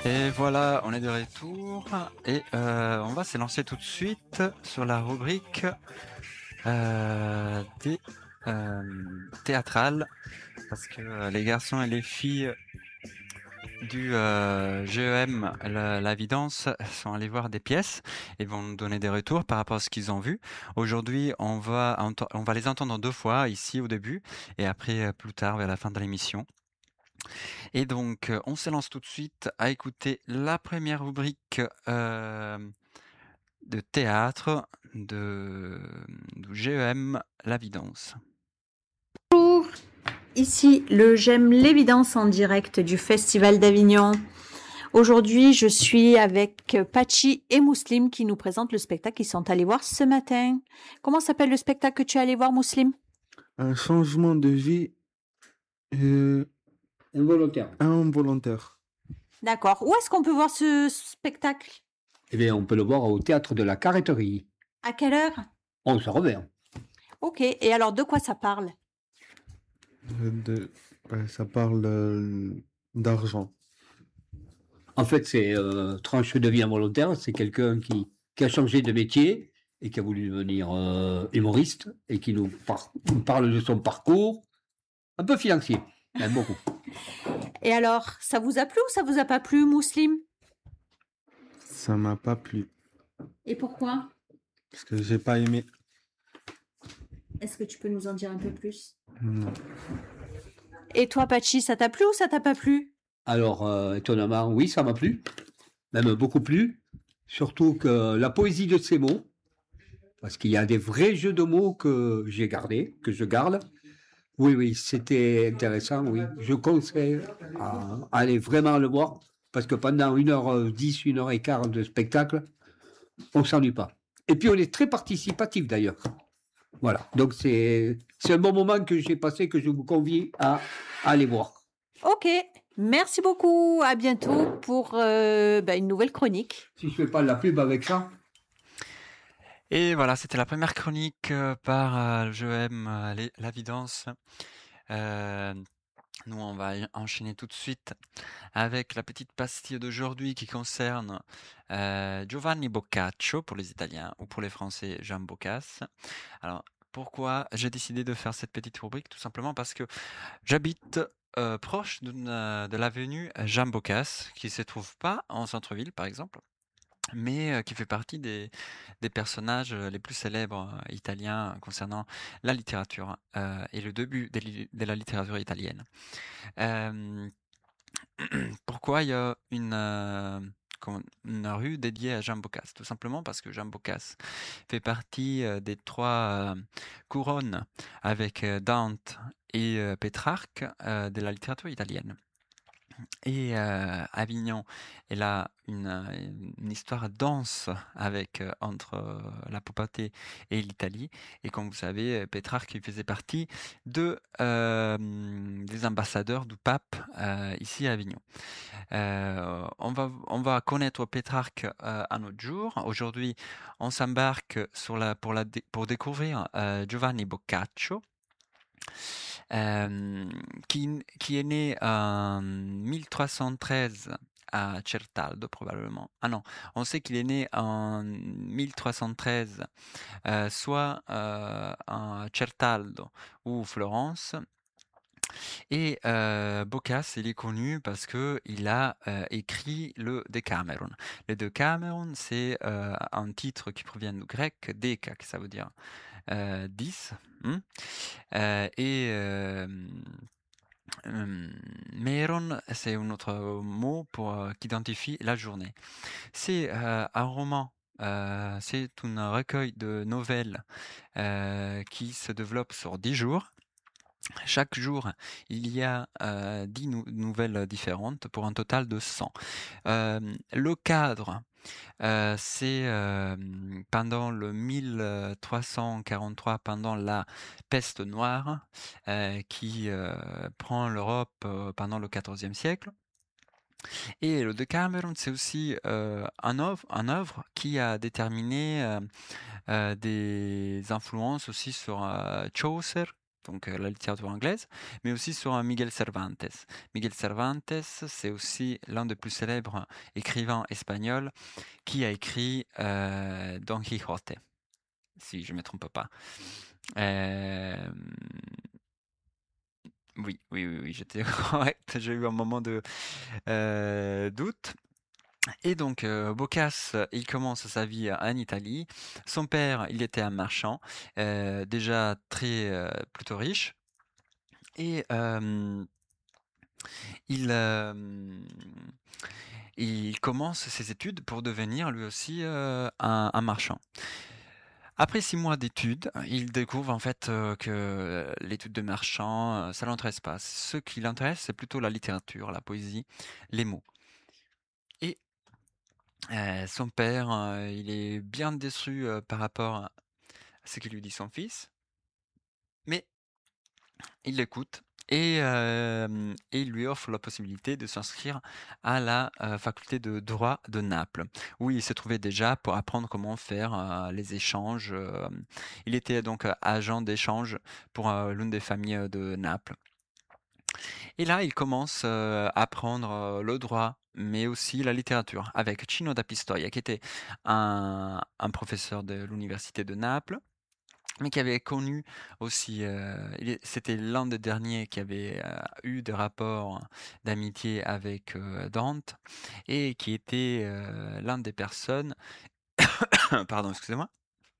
Et voilà, on est de retour et on va se lancer tout de suite sur la rubrique des théâtrales parce que les garçons et les filles du GEM la Vidance sont allés voir des pièces et vont nous donner des retours par rapport à ce qu'ils ont vu. Aujourd'hui, on va les entendre deux fois, ici au début et après plus tard vers la fin de l'émission. Et donc, on se lance tout de suite à écouter la première rubrique de théâtre du GEM La Vidance. Bonjour, ici le J'aime l'évidence en direct du Festival d'Avignon. Aujourd'hui, je suis avec Pachi et Mousselim qui nous présentent le spectacle qu'ils sont allés voir ce matin. Comment s'appelle le spectacle que tu es allé voir, Mousselim? Un changement de vie Involontaire. involontaire. D'accord. Où est-ce qu'on peut voir ce spectacle? Eh bien, on peut le voir au théâtre de la Carretterie. À quelle heure? On se revient. Ok. Et alors, de quoi ça parle? Ça parle d'argent. En fait, c'est tranche de vie involontaire. C'est quelqu'un qui a changé de métier et qui a voulu devenir humoriste et qui nous parle de son parcours. Un peu financier, même beaucoup. Et alors, ça vous a plu ou ça vous a pas plu, Mousselim? Ça m'a pas plu Et pourquoi? parce que j'ai pas aimé. Est-ce que tu peux nous en dire un peu plus? Non. Et toi, Pachi, ça t'a plu ou ça t'a pas plu? Alors, étonnamment, oui, ça m'a plu. Même beaucoup plu. Surtout que la poésie de ces mots, parce qu'il y a des vrais jeux de mots que j'ai gardés, que je garde. Oui, c'était intéressant, oui. Je conseille à aller vraiment le voir, parce que pendant 1h10, 1h15 de spectacle, on ne s'ennuie pas. Et puis on est très participatif d'ailleurs. Voilà, donc c'est un bon moment que j'ai passé, que je vous convie à aller voir. Ok, merci beaucoup. À bientôt pour une nouvelle chronique. Si je fais pas de la pub avec ça. Et voilà, c'était la première chronique par le GEM La Vidance. Nous, on va enchaîner tout de suite avec la petite pastille d'aujourd'hui qui concerne Giovanni Boccaccio pour les Italiens ou pour les Français Jean Boccace. Alors, pourquoi j'ai décidé de faire cette petite rubrique? Tout simplement parce que j'habite proche de l'avenue Jean Boccace, qui ne se trouve pas en centre-ville, par exemple, mais qui fait partie des personnages les plus célèbres italiens concernant la littérature et le début de la littérature italienne. Pourquoi il y a une rue dédiée à Jean Boccace? Tout simplement parce que Jean Boccace fait partie des trois couronnes avec Dante et Pétrarque de la littérature italienne. Et Avignon, elle a une histoire dense avec entre la papauté et l'Italie. Et comme vous savez, Pétrarque il faisait partie des ambassadeurs du pape ici à Avignon. On va connaître Pétrarque à notre jour. Aujourd'hui, on s'embarque pour découvrir Giovanni Boccaccio. Qui est né en 1313 à Certaldo probablement. Ah non, on sait qu'il est né en 1313, soit à Certaldo ou Florence. Et Boccace, il est connu parce que il a écrit le Decameron. Le Decameron, c'est un titre qui provient du grec déca, que ça veut dire 10. Meron, c'est un autre mot qui identifie la journée. C'est un roman. C'est un recueil de nouvelles qui se développe sur 10 jours. Chaque jour, il y a 10 nouvelles différentes pour un total de 100. Le cadre, c'est pendant le 1343, pendant la peste noire qui prend l'Europe pendant le XIVe siècle. Et le Decameron, c'est aussi un œuvre qui a déterminé des influences aussi sur Chaucer, donc la littérature anglaise, mais aussi sur Miguel Cervantes. Miguel Cervantes, c'est aussi l'un des plus célèbres écrivains espagnols qui a écrit Don Quixote, si je ne me trompe pas. Euh, oui, j'étais correct. J'ai eu un moment de doute. Et donc, Boccace, il commence sa vie en Italie. Son père, il était un marchand, déjà plutôt riche. Et il commence ses études pour devenir lui aussi un marchand. Après 6 mois d'études, il découvre en fait que l'étude de marchand, ça l'intéresse pas. Ce qui l'intéresse, c'est plutôt la littérature, la poésie, les mots. Et son père, il est bien déçu par rapport à ce que lui dit son fils, mais il l'écoute et il lui offre la possibilité de s'inscrire à la faculté de droit de Naples, où il se trouvait déjà pour apprendre comment faire les échanges. Il était donc agent d'échange pour l'une des familles de Naples. Et là, il commence à apprendre le droit, mais aussi la littérature, avec Cino da Pistoia, qui était un professeur de l'université de Naples, mais qui avait connu aussi, c'était l'un des derniers qui avait eu des rapports d'amitié avec Dante, et qui était l'un des personnes, pardon, excusez-moi,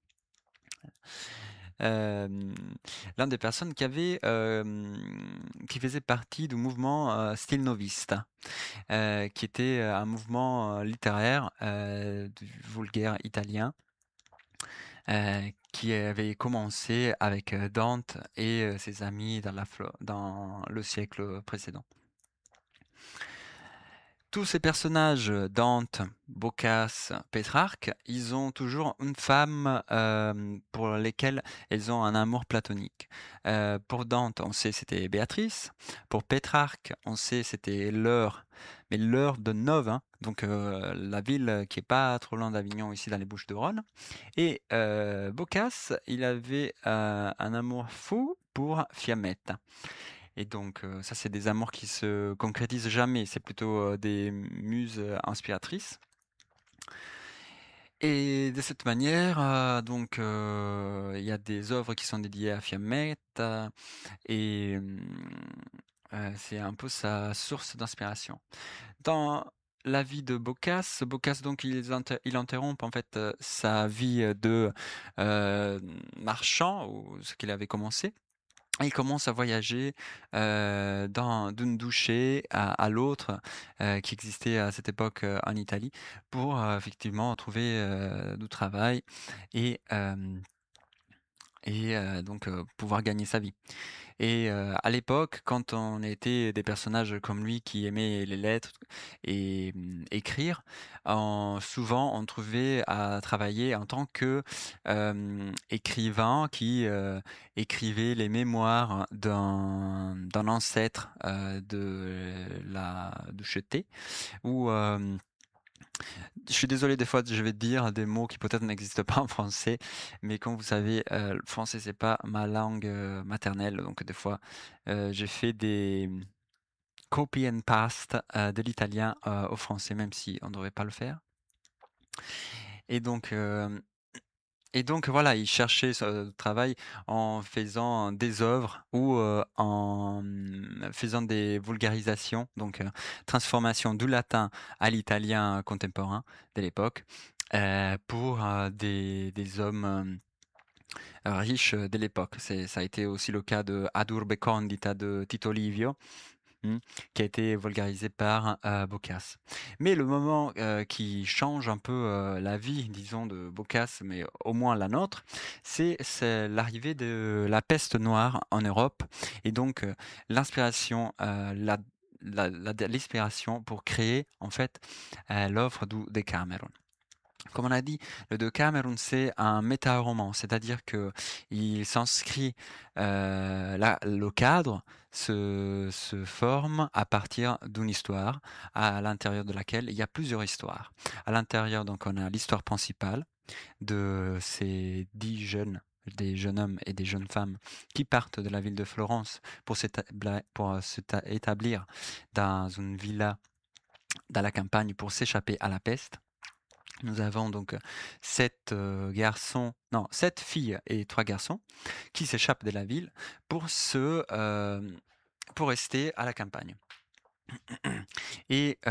l'un des personnes qui faisait partie du mouvement Stile Novista, qui était un mouvement littéraire du vulgaire italien, qui avait commencé avec Dante et ses amis dans le siècle précédent. Tous ces personnages, Dante, Boccace, Pétrarque, ils ont toujours une femme pour lesquelles ils ont un amour platonique. Pour Dante, on sait c'était Béatrice. Pour Pétrarque, on sait c'était l'Eure, mais l'Eure de Nove, hein, donc la ville qui est pas trop loin d'Avignon, ici dans les Bouches-du-Rhône. Et Boccace, il avait un amour fou pour Fiammetta. Et donc, ça, c'est des amours qui se concrétisent jamais. C'est plutôt des muses inspiratrices. Et de cette manière, donc, il y a des œuvres qui sont dédiées à Fiammetta, et c'est un peu sa source d'inspiration. Dans la vie de Boccace, donc il interrompt en fait sa vie de marchand, ou ce qu'il avait commencé. Il commence à voyager d'une douché à l'autre qui existait à cette époque en Italie, pour effectivement trouver du travail et, donc pouvoir gagner sa vie. Et à l'époque, quand on était des personnages comme lui qui aimaient les lettres et écrire, souvent on trouvait à travailler en tant que écrivain qui écrivait les mémoires d'un ancêtre de la ducheté, ou je suis désolé, des fois je vais dire des mots qui peut-être n'existent pas en français, mais comme vous savez, le français c'est pas ma langue maternelle, donc des fois j'ai fait des copy and paste de l'italien au français, même si on ne devrait pas le faire. Et donc, voilà, il cherchait ce travail en faisant des œuvres, ou en faisant des vulgarisations, donc transformation du latin à l'italien contemporain de l'époque, pour des hommes riches de l'époque. Ça a été aussi le cas de Ad urbe condita de Tito Livio, qui a été vulgarisé par Boccace. Mais le moment qui change un peu la vie, disons, de Boccace, mais au moins la nôtre, c'est l'arrivée de la peste noire en Europe, et donc l'inspiration, l'inspiration pour créer en fait l'œuvre du Decameron. Comme on a dit, le Decameron, c'est un méta-roman, c'est-à-dire que il s'inscrit, le cadre se forme à partir d'une histoire, à l'intérieur de laquelle il y a plusieurs histoires. À l'intérieur, donc, on a l'histoire principale de ces 10 jeunes des jeunes hommes et des jeunes femmes qui partent de la ville de Florence pour s'établir dans une villa dans la campagne pour s'échapper à la peste. Nous avons donc 7 filles et 3 garçons qui s'échappent de la ville pour rester à la campagne. Et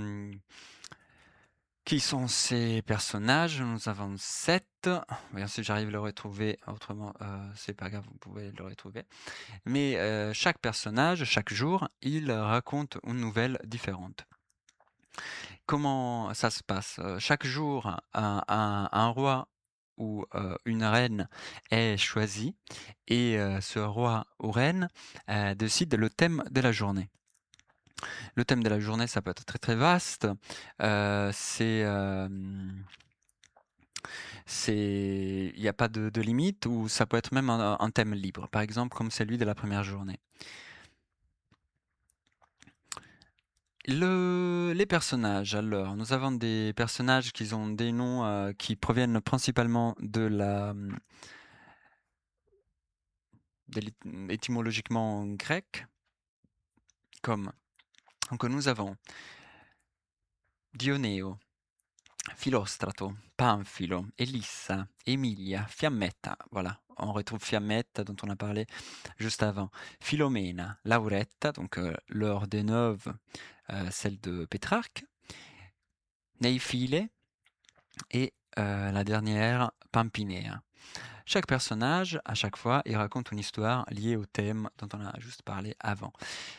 qui sont ces personnages? Nous avons 7. Voyons si j'arrive à le retrouver. Autrement, c'est pas grave, vous pouvez le retrouver. Mais chaque personnage, chaque jour, il raconte une nouvelle différente. Comment ça se passe? Chaque jour, un roi ou une reine est choisi et ce roi ou reine décide le thème de la journée. Le thème de la journée, ça peut être très très vaste. Il n'y a pas de limite, ou ça peut être même un thème libre, par exemple comme celui de la première journée. Les personnages, alors, nous avons des personnages qui ont des noms qui proviennent principalement étymologiquement grec, comme donc nous avons Dioneo, Philostrato, Pamphilo, Elissa, Emilia, Fiammetta, voilà, on retrouve Fiammetta dont on a parlé juste avant, Philomena, Lauretta, donc l'heure des neuves, celle de Pétrarque, Neifile et la dernière, Pampinea. Chaque personnage, à chaque fois, il raconte une histoire liée au thème dont on a juste parlé avant.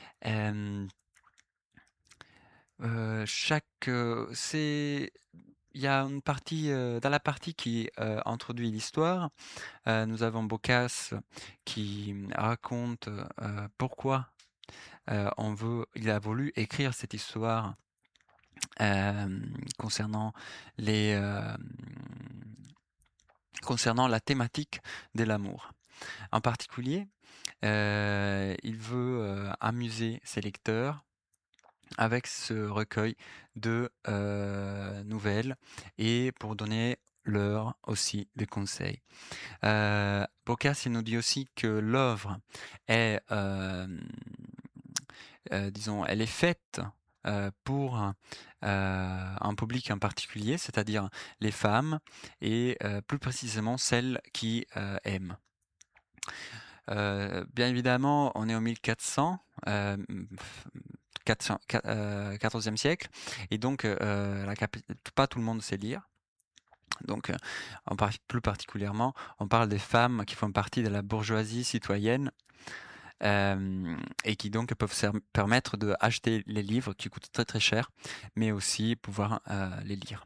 Il y a une partie, dans la partie qui introduit l'histoire, nous avons Boccace qui raconte pourquoi il a voulu écrire cette histoire concernant la thématique de l'amour. En particulier, il veut amuser ses lecteurs avec ce recueil de nouvelles et pour donner leur aussi des conseils. Boccace nous dit aussi que l'œuvre est, elle est faite pour un public en particulier, c'est-à-dire les femmes et plus précisément celles qui aiment. Bien évidemment, on est au 1400, 14e siècle, et donc pas tout le monde sait lire. Donc, plus particulièrement, on parle des femmes qui font partie de la bourgeoisie citoyenne et qui donc peuvent se permettre d'acheter les livres qui coûtent très très cher, mais aussi pouvoir les lire.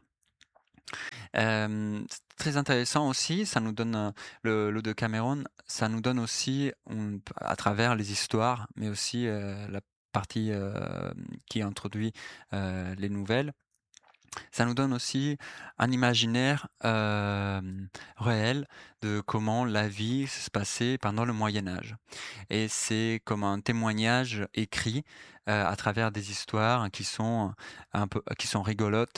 Très intéressant aussi, ça nous donne le de Cameron, ça nous donne aussi à travers les histoires, mais aussi la partie qui introduit les nouvelles. Ça nous donne aussi un imaginaire réel de comment la vie se passait pendant le Moyen-Âge. Et c'est comme un témoignage écrit à travers des histoires qui sont rigolotes,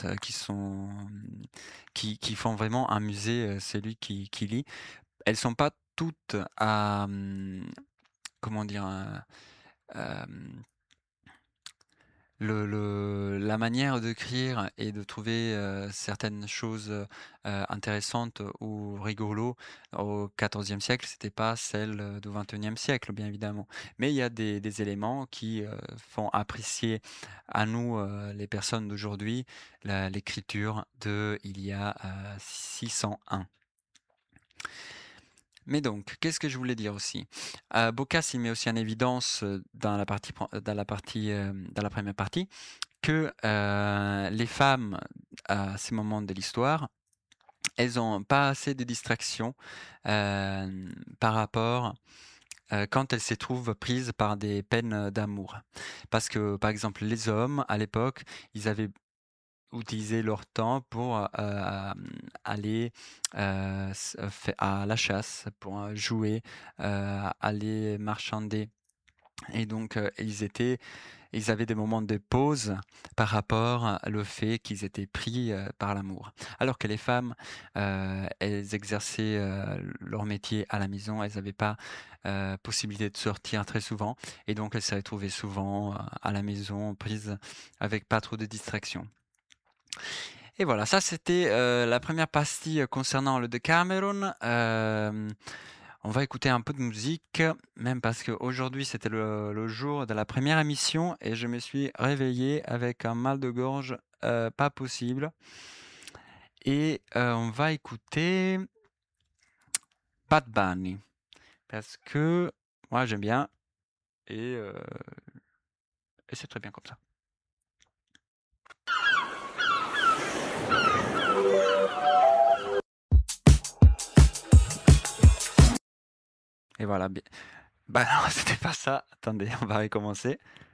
qui font vraiment amuser celui qui lit. Elles sont pas toutes comment dire, la manière d'écrire et de trouver certaines choses intéressantes ou rigolo au XIVe siècle, c'était pas celle du XXIe siècle, bien évidemment. Mais il y a des éléments qui font apprécier à nous, les personnes d'aujourd'hui, l'écriture il y a 601. Mais donc, qu'est-ce que je voulais dire aussi? Boccace, il met aussi en évidence dans la première partie que les femmes, à ces moments de l'histoire, elles n'ont pas assez de distractions par rapport quand elles se trouvent prises par des peines d'amour. Parce que, par exemple, les hommes, à l'époque, ils avaient utiliser leur temps pour aller à la chasse, pour jouer, aller marchander. Et donc ils étaient ils avaient des moments de pause par rapport au fait qu'ils étaient pris par l'amour. Alors que les femmes, elles exerçaient leur métier à la maison, elles n'avaient pas possibilité de sortir très souvent, et donc elles se retrouvaient souvent à la maison, prises avec pas trop de distractions. Et voilà, ça c'était la première pastille concernant le Decameron. On va écouter un peu de musique, même parce qu'aujourd'hui c'était le jour de la première émission et je me suis réveillé avec un mal de gorge pas possible. Et on va écouter Bad Bunny, parce que moi j'aime bien et c'est très bien comme ça. Et voilà. Bah non, c'était pas ça. Attendez, on va recommencer.